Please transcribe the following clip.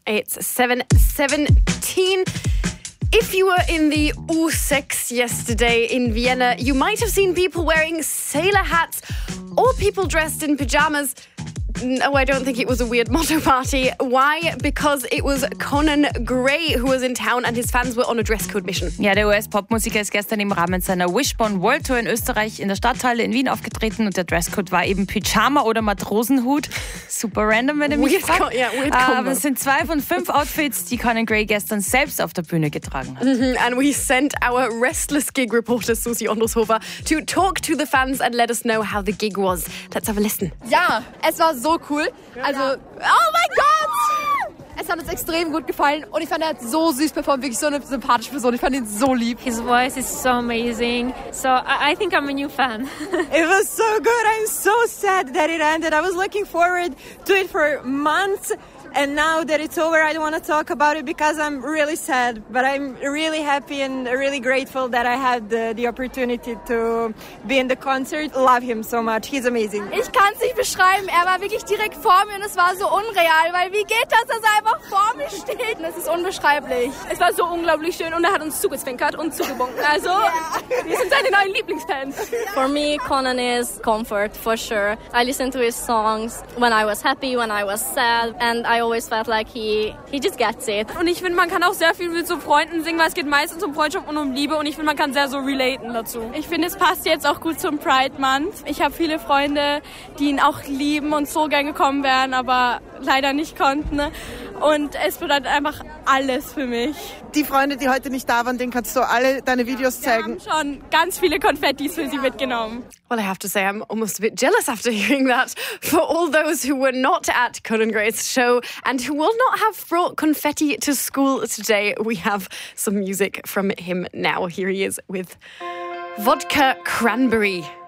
It's 7:17. If you were in the U6 yesterday in Vienna, you might have seen people wearing sailor hats or people dressed in pajamas. No, I don't think it was a weird motto party. Why? Because it was Conan Gray who was in town and his fans were on a dress-code mission. Ja, der US-Pop-Musiker ist gestern im Rahmen seiner Wishbone World Tour in Österreich in der Stadthalle in Wien aufgetreten und der Dresscode war eben Pyjama oder Matrosenhut. Super random, wenn du mich fragst. Aber es sind 2 von 5 Outfits, die Conan Gray gestern selbst auf der Bühne getragen hat. And we sent our Restless Gig reporter Susi Ondershofer to talk to the fans and let us know how the gig was. Let's have a listen. Ja, es war so cool. Also, oh mein Gott! Es hat uns extrem gut gefallen und ich fand, er hat so süß performt, wirklich so eine sympathische Person. Ich fand ihn so lieb. His voice is so amazing. So I think I'm a new fan. It was so good. I'm so sad that it ended. I was looking forward to it for months. And now that it's over, I don't want to talk about it because I'm really sad. But I'm really happy and really grateful that I had the opportunity to be in the concert. Love him so much. He's amazing. Ich kann es nicht beschreiben. Er war wirklich direkt vor mir und es war so unreal. Weil wie geht das, dass er einfach vor mir steht? Und es ist unbeschreiblich. Es war so unglaublich schön und er hat uns zugezwinkert und zugebunken. Also, wir sind seine neuen Lieblingsfans. For me, Conan is comfort, for sure. I listen to his songs when I was happy, when I was sad. And I always felt like he just gets it. Und ich finde, man kann auch sehr viel mit so Freunden singen, weil es geht meistens um Freundschaft und um Liebe und ich finde, man kann sehr so relaten dazu. Ich finde, es passt jetzt auch gut zum Pride Month. Ich habe viele Freunde, die ihn auch lieben und so gern gekommen wären, aber leider nicht konnten. Und es bedeutet einfach alles für mich. Die Freunde, die heute nicht da waren, denen kannst du alle deine Videos zeigen. Wir haben schon ganz viele Konfettis für sie mitgenommen. Well, I have to say, I'm almost a bit jealous after hearing that. For all those who were not at Conan Gray's show and who will not have brought confetti to school today, we have some music from him now. Here he is with Vodka Cranberry.